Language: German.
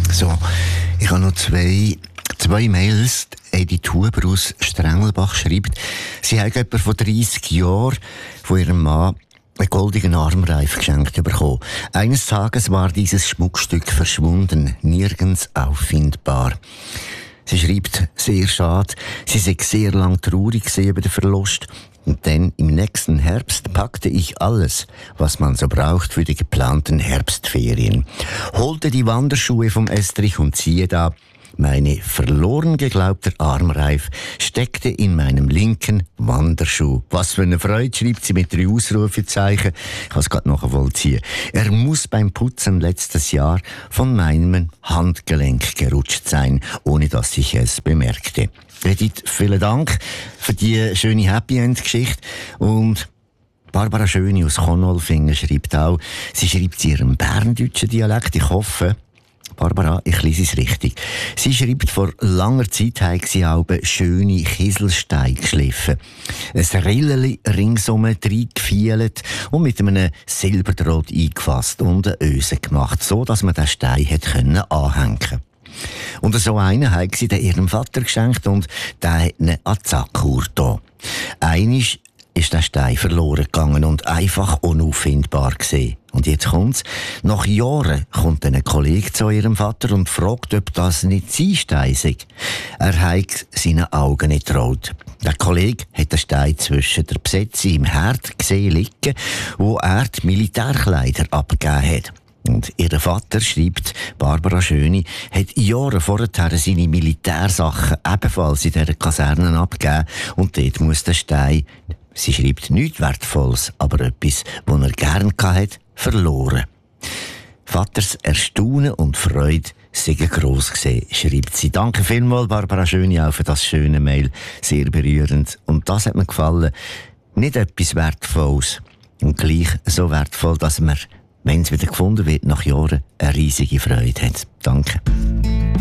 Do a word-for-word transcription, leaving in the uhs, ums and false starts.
So, ich habe noch zwei, zwei Mails. Edi Huber aus Strengelbach schreibt, sie hat etwa vor dreissig Jahren von ihrem Mann einen goldenen Armreif geschenkt bekommen. Eines Tages war dieses Schmuckstück verschwunden, nirgends auffindbar. Sie schreibt, sehr schade, sie sei sehr lang traurig über den Verlust. Und dann im nächsten Herbst packte ich alles, was man so braucht für die geplanten Herbstferien. Holte die Wanderschuhe vom Estrich und siehe da, meine verloren geglaubter Armreif steckte in meinem linken Wanderschuh. Was für eine Freude, schreibt sie mit drei Ausrufezeichen. Ich kann es gerade nachvollziehen. Er muss beim Putzen letztes Jahr von meinem Handgelenk gerutscht sein, ohne dass ich es bemerkte. Edith, vielen Dank für die schöne Happy End Geschichte. Und Barbara Schöni aus Konolfingen schreibt auch, sie schreibt in ihrem berndeutschen Dialekt. Ich hoffe, Barbara, ich lese es richtig. Sie schreibt, vor langer Zeit habe sie auch schöne Kieselsteine geschliffen. Ein Rilleli ringsum reingefielt und mit einem Silberdraht eingefasst und eine Öse gemacht, so dass man den Stein hätte anhängen können. Und so einen hat sie ihrem Vater geschenkt und der hat ihn an die Sackur da. Einisch ist der Stein verloren gegangen und einfach unauffindbar gesehen. Und jetzt kommt's. Nach Jahren kommt ein Kollege zu ihrem Vater und fragt, ob das nicht sein Stein sei. Er hat seinen Augen nicht getraut. Der Kollege hat den Stein zwischen der Besetzung im Herd gesehen liegen, wo er die Militärkleider abgegeben hat. Und ihr Vater, schreibt Barbara Schöni, hat Jahre vorher seine Militärsachen ebenfalls in dieser Kaserne abgegeben. Und dort muss der Stein, sie schreibt nichts Wertvolles, aber etwas, das er gern hatte, verloren. Vaters Erstaunen und Freude sind gross gewesen, schreibt sie. Danke vielmals, Barbara Schöni, auch für das schöne Mail. Sehr berührend. Und das hat mir gefallen. Nicht etwas Wertvolles. Und gleich so wertvoll, dass man, wenn es wieder gefunden wird, nach Jahren eine riesige Freude hat. Danke.